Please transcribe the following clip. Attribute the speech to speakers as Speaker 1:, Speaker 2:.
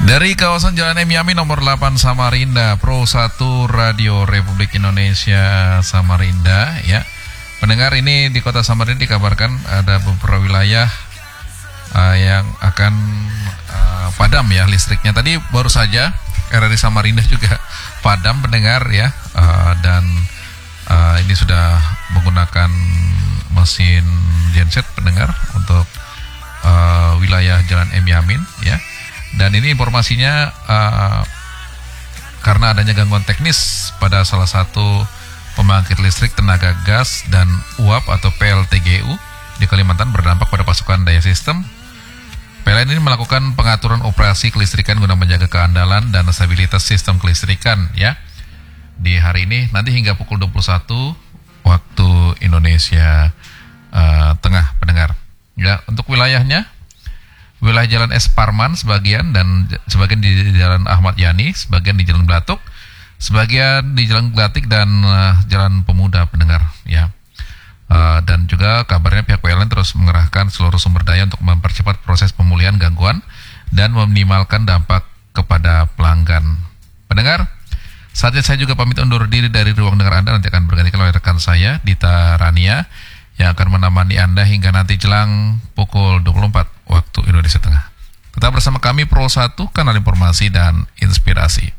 Speaker 1: Dari kawasan Jalan M. Yamin nomor 8 Samarinda, Pro 1 Radio Republik Indonesia Samarinda ya. Pendengar, ini di kota Samarinda dikabarkan ada beberapa wilayah yang akan padam ya listriknya. Tadi baru saja RRI Samarinda juga padam pendengar ya, dan ini sudah menggunakan mesin genset pendengar untuk wilayah Jalan M. Yamin ya. Dan ini informasinya karena adanya gangguan teknis pada salah satu pembangkit listrik tenaga gas dan uap atau PLTGU di Kalimantan berdampak pada pasokan daya sistem. PLN ini melakukan pengaturan operasi kelistrikan guna menjaga keandalan dan stabilitas sistem kelistrikan ya. Di hari ini nanti hingga pukul 21 waktu Indonesia Tengah pendengar. Ya, untuk wilayahnya wilayah Jalan S. Parman sebagian dan sebagian di Jalan Ahmad Yani, sebagian di Jalan Blatuk, sebagian di Jalan Glatik dan Jalan Pemuda pendengar ya. Dan juga kabarnya pihak PLN terus mengerahkan seluruh sumber daya untuk mempercepat proses pemulihan gangguan dan meminimalkan dampak kepada pelanggan. Pendengar, saatnya saya juga pamit undur diri dari ruang dengar Anda. Nanti akan bergantikan oleh rekan saya Dita Rania yang akan menemani Anda hingga nanti jelang pukul 24 waktu Indonesia Tengah. Tetap bersama kami Pro 1, kanal informasi dan inspirasi.